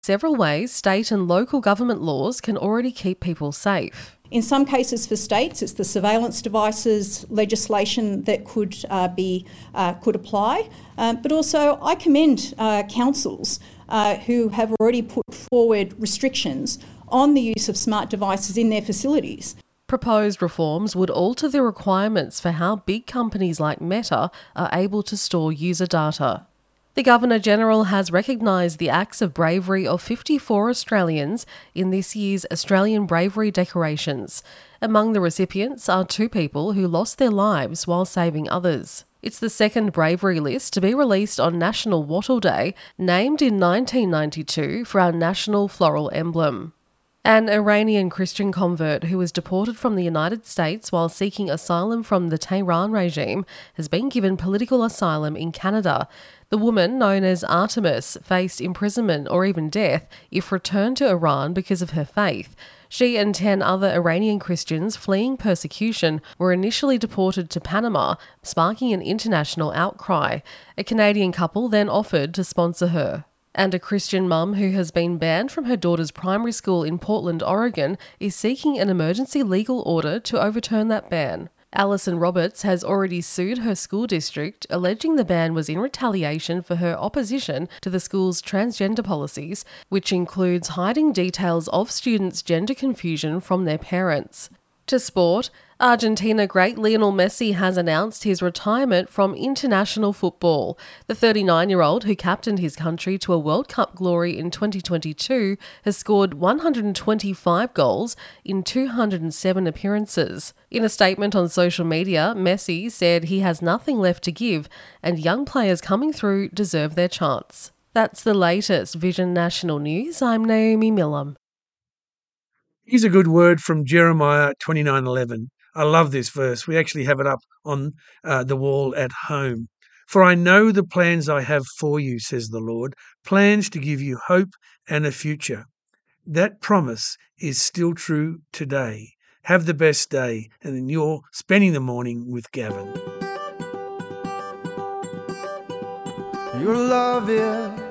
Several ways state and local government laws can already keep people safe. In some cases for states, it's the surveillance devices legislation that could apply. But also I commend councils who have already put forward restrictions on the use of smart devices in their facilities. Proposed reforms would alter the requirements for how big companies like Meta are able to store user data. The Governor-General has recognised the acts of bravery of 54 Australians in this year's Australian Bravery Decorations. Among the recipients are 2 people who lost their lives while saving others. It's the second bravery list to be released on National Wattle Day, named in 1992 for our national floral emblem. An Iranian Christian convert who was deported from the United States while seeking asylum from the Tehran regime has been given political asylum in Canada. The woman, known as Artemis, faced imprisonment or even death if returned to Iran because of her faith. She and 10 other Iranian Christians fleeing persecution were initially deported to Panama, sparking an international outcry. A Canadian couple then offered to sponsor her. And a Christian mum who has been banned from her daughter's primary school in Portland, Oregon, is seeking an emergency legal order to overturn that ban. Alison Roberts has already sued her school district, alleging the ban was in retaliation for her opposition to the school's transgender policies, which includes hiding details of students' gender confusion from their parents. To sport, Argentina great Lionel Messi has announced his retirement from international football. The 39-year-old, who captained his country to a World Cup glory in 2022, has scored 125 goals in 207 appearances. In a statement on social media, Messi said he has nothing left to give and young players coming through deserve their chance. That's the latest Vision National News. I'm Naomi Millam. Here's a good word from Jeremiah 29:11. I love this verse. We actually have it up on the wall at home. For I know the plans I have for you, says the Lord, plans to give you hope and a future. That promise is still true today. Have the best day, and then you're spending the morning with Gavin. Your love is